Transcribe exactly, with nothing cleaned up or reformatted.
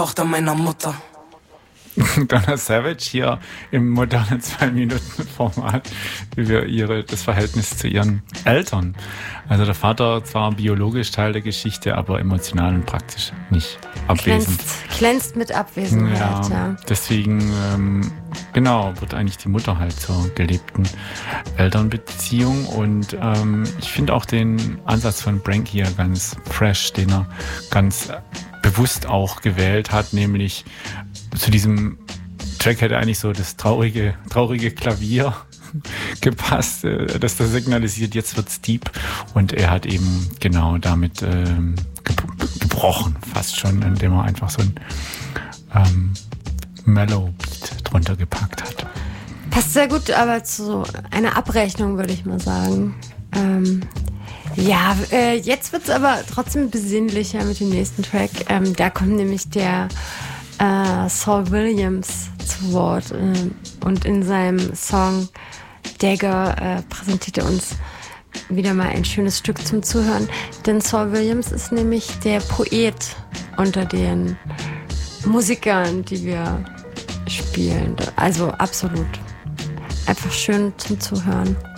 Tochter meiner Mutter. Donna Savage hier im modernen zwei-Minuten-Format über ihre, das Verhältnis zu ihren Eltern. Also der Vater zwar biologisch Teil der Geschichte, aber emotional und praktisch nicht abwesend. Glänzt, glänzt mit Abwesenheit, ja. ja. Deswegen, ähm, genau, wird eigentlich die Mutter halt zur gelebten Elternbeziehung. Und ähm, ich finde auch den Ansatz von Brank hier ganz fresh, den er ganz bewusst auch gewählt hat, nämlich zu diesem Track hätte eigentlich so das traurige, traurige Klavier gepasst, dass das signalisiert, jetzt wird's deep. Und er hat eben genau damit ähm, gebrochen, fast schon, indem er einfach so ein ähm, Mellow Beat drunter gepackt hat. Passt sehr gut, aber zu so einer Abrechnung, würde ich mal sagen. Ähm, ja, äh, jetzt wird's aber trotzdem besinnlicher mit dem nächsten Track. Ähm, da kommt nämlich der Uh, Saul Williams zu Wort uh, und in seinem Song Dagger uh, präsentiert er uns wieder mal ein schönes Stück zum Zuhören, denn Saul Williams ist nämlich der Poet unter den Musikern, die wir spielen, also absolut einfach schön zum Zuhören.